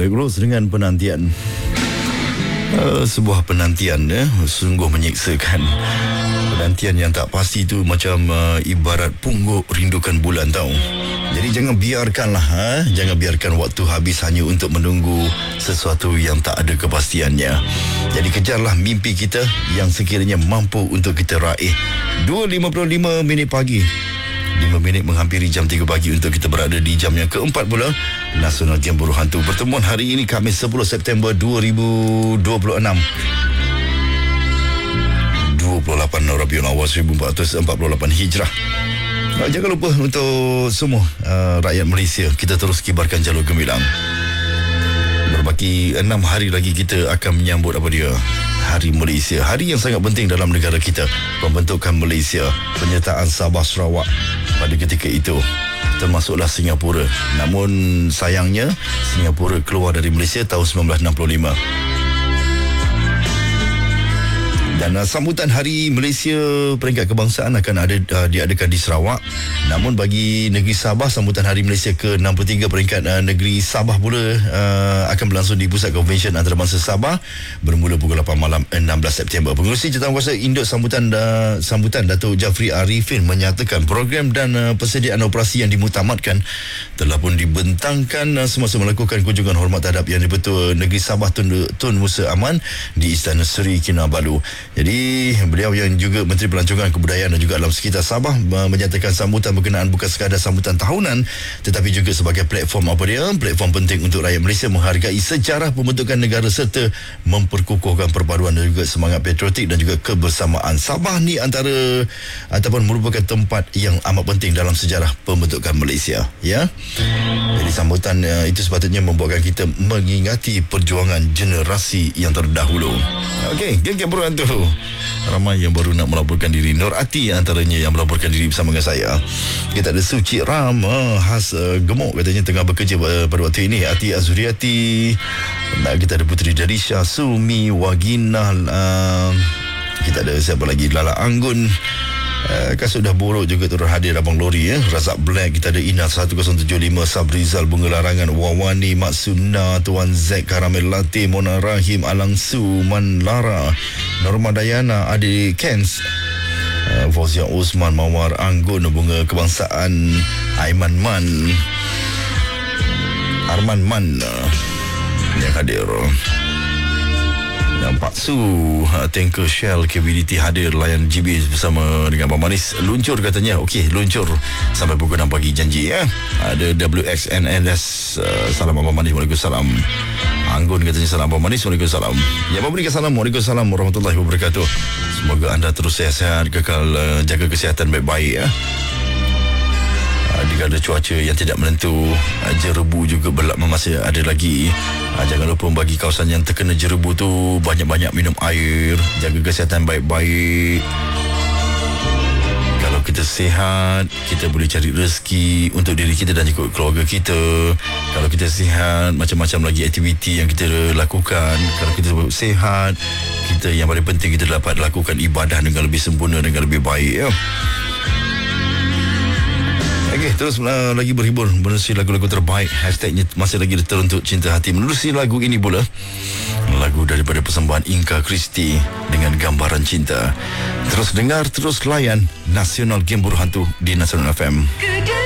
Terus dengan penantian. Sebuah penantian sungguh menyeksakan. Penantian yang tak pasti tu macam ibarat pungguk rindukan bulan tau. Jadi jangan biarkan waktu habis hanya untuk menunggu sesuatu yang tak ada kepastiannya. Jadi kejarlah mimpi kita yang sekiranya mampu untuk kita raih. 2.55 minit pagi, 5 minit menghampiri jam 3 pagi untuk kita berada di jam yang keempat pula Nasional Game Buruh Hantu. Pertemuan hari ini Khamis 10 September 2026, 28 Rabiul Awal 1448 Hijrah. Jangan lupa untuk semua rakyat Malaysia, kita terus kibarkan jalur gemilang. Berbaki 6 hari lagi kita akan menyambut Hari Malaysia, hari yang sangat penting dalam negara kita, pembentukan Malaysia, penyertaan Sabah Sarawak pada ketika itu, termasuklah Singapura. Namun sayangnya Singapura keluar dari Malaysia tahun 1965. Dan sambutan Hari Malaysia peringkat kebangsaan akan diadakan di Sarawak. Namun bagi negeri Sabah, sambutan Hari Malaysia ke-63 peringkat negeri Sabah pula akan berlangsung di Pusat Konvensyen Antarabangsa Sabah bermula pukul 8 malam 16 September. Pengerusi Jawatankuasa Induk Sambutan Datuk Jafri Arifin menyatakan program dan persediaan operasi yang dimuktamadkan telah pun dibentangkan semasa melakukan kunjungan hormat terhadap Yang di-Pertua Negeri Sabah Tun Musa Aman di Istana Seri Kinabalu. Jadi beliau yang juga Menteri Pelancongan Kebudayaan dan juga Alam Sekitar Sabah menyatakan sambutan berkenaan bukan sekadar sambutan tahunan, tetapi juga sebagai platform platform penting untuk rakyat Malaysia menghargai sejarah pembentukan negara serta memperkukuhkan perpaduan dan juga semangat patriotik dan juga kebersamaan. Sabah ni antara ataupun merupakan tempat yang amat penting dalam sejarah pembentukan Malaysia, ya. Jadi sambutan itu sepatutnya membuatkan kita mengingati perjuangan generasi yang terdahulu. Okey, geng-geng Buruh Hantu. Ramai yang baru nak melaporkan diri. Nur Ati antaranya yang melaporkan diri bersama dengan saya. Kita ada Suci Ram khas gemuk katanya tengah bekerja pada waktu ini. Ati Azuriati. Kita ada Puteri Darisha, Sumi Wagina. Kita ada siapa lagi? Lala Anggun. Kasut dah buruk juga turut hadir Abang Lori, Razak Black. Kita ada Ina 1075, Sabrizal Bunga Larangan, Wawani Maksuna, Tuan Zack, Karamel Latte, Mona Rahim, Alangsu, Man Lara, Norma Dayana, Adi Kens, Fauzia Osman, Mawar Anggun, Bunga Kebangsaan, Aiman Man, Arman Man yang hadir. Dan Pak Su, tanker Shell KBDT hadir layan GB bersama dengan Abang Manis. Luncur katanya. Okey, luncur sampai pukul 6 pagi janji, Ada WXNNS. Salam Abang Manis. Waalaikumsalam. Anggun katanya salam Abang Manis. Waalaikumsalam. Ya, memberikan salam. Waalaikumsalam warahmatullahi wabarakatuh. Semoga anda terus sihat-sihat, kekal jaga kesihatan baik-baik, Jika ada cuaca yang tidak menentu, jerebu juga masih ada lagi. Jangan lupa bagi kawasan yang terkena jerebu tu banyak-banyak minum air, jaga kesihatan baik-baik. Kalau kita sihat, kita boleh cari rezeki untuk diri kita dan juga keluarga kita. Kalau kita sihat, macam-macam lagi aktiviti yang kita lakukan. Kalau kita sihat, kita yang paling penting kita dapat lakukan ibadah dengan lebih sempurna, dengan lebih baik, Okey, terus lagi berhibur menerusi lagu-lagu terbaik. Hashtagnya masih lagi teruntuk cinta hati. Menerusi lagu ini pula, lagu daripada persembahan Inka Christie dengan Gambaran Cinta. Terus dengar, terus layan Nasional Game Buruh Hantu di Nasional FM.